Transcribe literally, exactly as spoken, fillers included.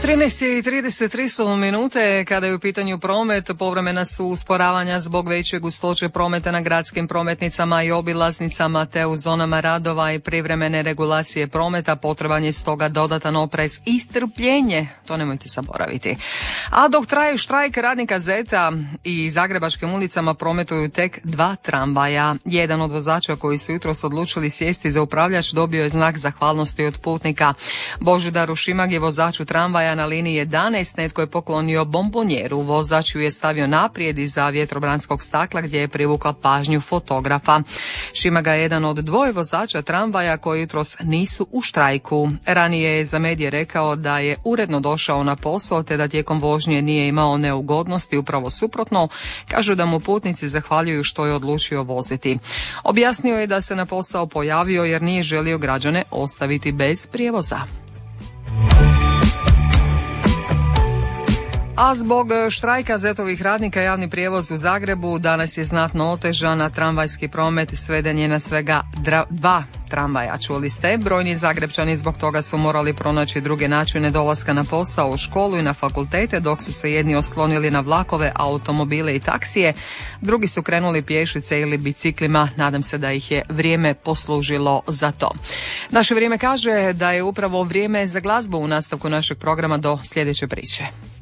trinaest i trideset tri su minute kada je u pitanju promet. Povremena su usporavanja zbog veće gustoće prometa na gradskim prometnicama i obilaznicama te u zonama radova i privremene regulacije prometa. Potreban je stoga dodatan oprez i strpljenje, to nemojte zaboraviti. A dok traje štrajk radnika Zeta i zagrebačkim ulicama prometuju tek dva tramvaja. Jedan od vozača koji su jutros odlučili sjesti za upravljač dobio je znak zahvalnosti od putnika. Božidaru Šimag je vozaču tramvaja na liniji jedanaest, netko je poklonio bombonjeru. Vozač ju je stavio naprijed iza vjetrobranskog stakla gdje je privukla pažnju fotografa. Šimaga je jedan od dvoje vozača tramvaja koji jutros nisu u štrajku. Ranije je za medije rekao da je uredno došao na posao te da tijekom vožnje nije imao neugodnosti, upravo suprotno. Kažu da mu putnici zahvaljuju što je odlučio voziti. Objasnio je da se na posao pojavio jer nije želio građane ostaviti bez prijevoza. A zbog štrajka Zetovih radnika javni prijevoz u Zagrebu danas je znatno otežan, a tramvajski promet sveden je na svega dra- dva tramvaja. Čuli ste, brojni Zagrepčani zbog toga su morali pronaći druge načine dolaska na posao, u školu i na fakultete, dok su se jedni oslonili na vlakove, automobile i taksije, drugi su krenuli pješice ili biciklima. Nadam se da ih je vrijeme poslužilo za to. Naše vrijeme kaže da je upravo vrijeme za glazbu u nastavku našeg programa do sljedeće priče.